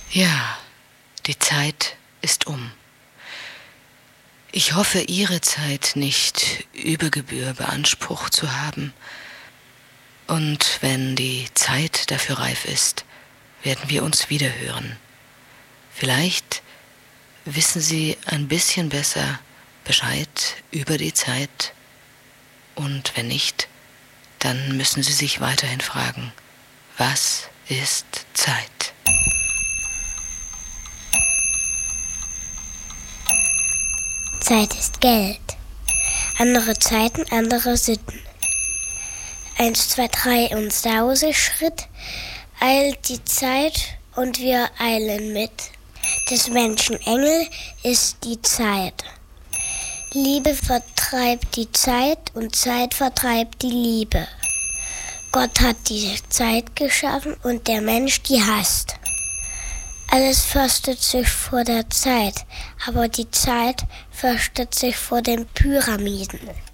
Ja, die Zeit ist um. Ich hoffe, Ihre Zeit nicht über Gebühr beansprucht zu haben. Und wenn die Zeit dafür reif ist, werden wir uns wiederhören. Vielleicht wissen Sie ein bisschen besser Bescheid über die Zeit. Und wenn nicht, dann müssen Sie sich weiterhin fragen, was ist Zeit? Zeit ist Geld. Andere Zeiten, andere Sitten. 1, 2, 3 und Sauseschritt eilt die Zeit und wir eilen mit. Des Menschen Engel ist die Zeit. Liebe vertreibt die Zeit und Zeit vertreibt die Liebe. Gott hat die Zeit geschaffen und der Mensch die hasst. Alles fürchtet sich vor der Zeit, aber die Zeit fürchtet sich vor den Pyramiden.